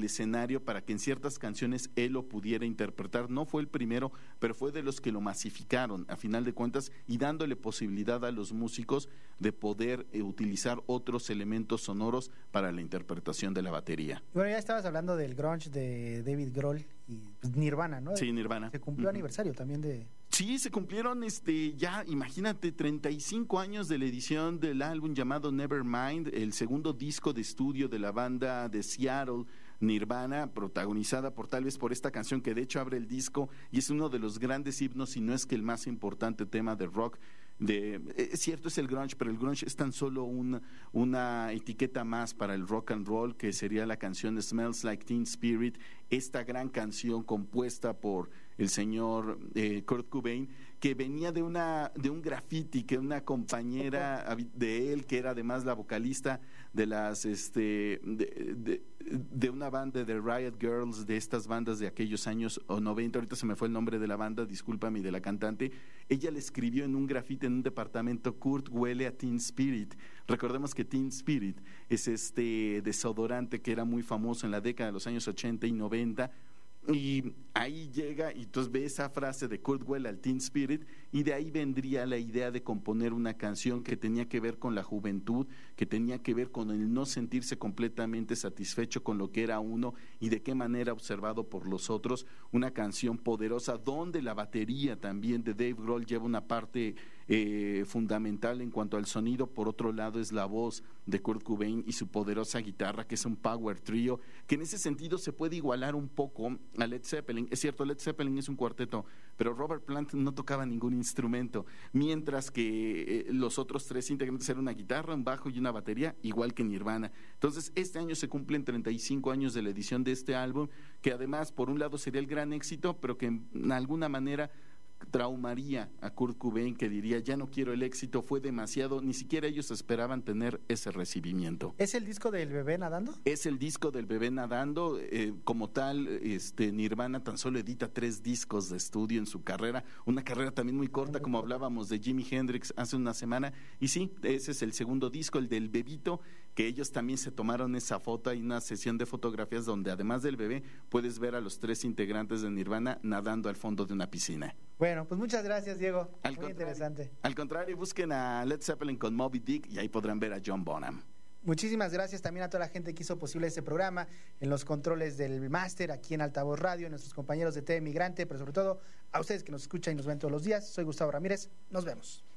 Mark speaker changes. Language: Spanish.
Speaker 1: escenario para que en ciertas canciones él lo pudiera interpretar. No fue el primero, pero fue de los que lo masificaron a final de cuentas y dándole posibilidad a los músicos de poder utilizar otros elementos sonoros para la interpretación de la batería.
Speaker 2: Bueno, ya estabas hablando del grunge de David Grohl y pues, Nirvana, ¿no?
Speaker 1: Sí, Nirvana.
Speaker 2: Se cumplió aniversario también de...
Speaker 1: Sí, se cumplieron ya, imagínate, 35 años de la edición del álbum llamado Nevermind, el segundo disco de estudio de la banda de Seattle, Nirvana, protagonizada tal vez por esta canción que de hecho abre el disco y es uno de los grandes himnos, si no es que el más importante tema de rock. Es cierto, es el grunge, pero el grunge es tan solo una etiqueta más para el rock and roll, que sería la canción Smells Like Teen Spirit, esta gran canción compuesta por el señor Kurt Cobain, que venía de un graffiti que una compañera de él, que era además la vocalista de las de una banda de Riot Girls, de estas bandas de aquellos años 90, ahorita se me fue el nombre de la banda, discúlpame, de la cantante, ella le escribió en un graffiti en un departamento: Kurt huele a Teen Spirit. Recordemos que Teen Spirit es este desodorante que era muy famoso en la década de los años 80 y 90. Y ahí llega y entonces ve esa frase de Kurt huele al Teen Spirit, y de ahí vendría la idea de componer una canción que tenía que ver con la juventud, que tenía que ver con el no sentirse completamente satisfecho con lo que era uno y de qué manera observado por los otros. Una canción poderosa donde la batería también de Dave Grohl lleva una parte fundamental en cuanto al sonido. Por otro lado es la voz de Kurt Cobain y su poderosa guitarra, que es un power trio, que en ese sentido se puede igualar un poco a Led Zeppelin. Es cierto, Led Zeppelin es un cuarteto, pero Robert Plant no tocaba ningún instrumento, mientras que los otros tres integrantes eran una guitarra, un bajo y una batería, igual que Nirvana. Entonces, este año se cumplen 35 años de la edición de este álbum, que además, por un lado, sería el gran éxito, pero que en alguna manera traumaría a Kurt Cobain, que diría: ya no quiero el éxito, fue demasiado, ni siquiera ellos esperaban tener ese recibimiento.
Speaker 2: ¿Es el disco del bebé nadando?
Speaker 1: Es el disco del bebé nadando. Como tal, Nirvana tan solo edita 3 discos de estudio en su carrera, una carrera también muy corta, como hablábamos de Jimi Hendrix hace una semana, y sí, ese es el segundo disco, el del bebito, que ellos también se tomaron esa foto. Hay una sesión de fotografías donde además del bebé puedes ver a los 3 integrantes de Nirvana nadando al fondo de una piscina.
Speaker 2: Bueno, pues muchas gracias, Diego. Muy interesante.
Speaker 1: Al contrario, busquen a Led Zeppelin con Moby Dick y ahí podrán ver a John Bonham.
Speaker 2: Muchísimas gracias también a toda la gente que hizo posible este programa, en los controles del máster, aquí en Altavoz Radio, nuestros compañeros de TV Migrante, pero sobre todo a ustedes que nos escuchan y nos ven todos los días. Soy Gustavo Ramírez, nos vemos.